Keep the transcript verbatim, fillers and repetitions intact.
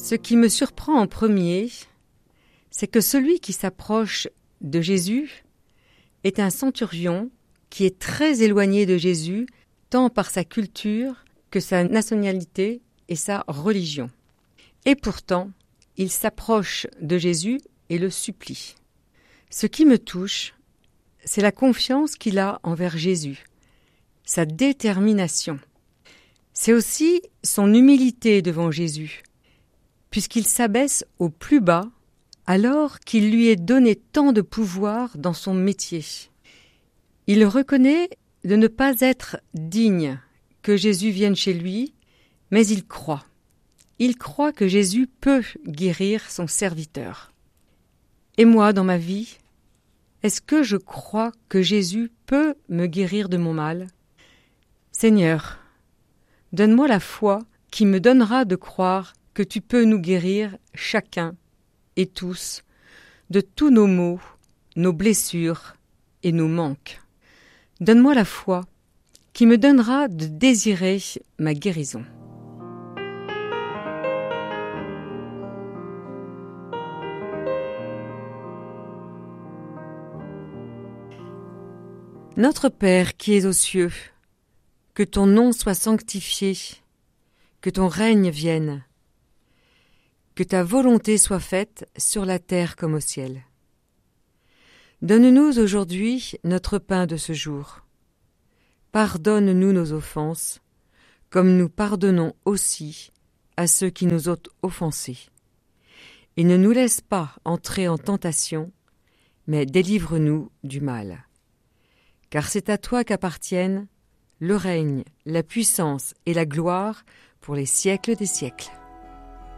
Ce qui me surprend en premier, c'est que celui qui s'approche de Jésus est un centurion qui est très éloigné de Jésus, tant par sa culture que sa nationalité et sa religion. Et pourtant, il s'approche de Jésus et le supplie. Ce qui me touche, c'est la confiance qu'il a envers Jésus, sa détermination. C'est aussi son humilité devant Jésus, puisqu'il s'abaisse au plus bas alors qu'il lui est donné tant de pouvoir dans son métier. Il reconnaît de ne pas être digne que Jésus vienne chez lui, mais il croit. Il croit que Jésus peut guérir son serviteur. Et moi, dans ma vie, est-ce que je crois que Jésus peut me guérir de mon mal ? Seigneur, donne-moi la foi qui me donnera de croire que tu peux nous guérir chacun et tous de tous nos maux, nos blessures et nos manques. Donne-moi la foi qui me donnera de désirer ma guérison. Notre Père qui es aux cieux, que ton nom soit sanctifié, que ton règne vienne, que ta volonté soit faite sur la terre comme au ciel. Donne-nous aujourd'hui notre pain de ce jour. Pardonne-nous nos offenses, comme nous pardonnons aussi à ceux qui nous ont offensés. Et ne nous laisse pas entrer en tentation, mais délivre-nous du mal. Car c'est à toi qu'appartiennent le règne, la puissance et la gloire pour les siècles des siècles.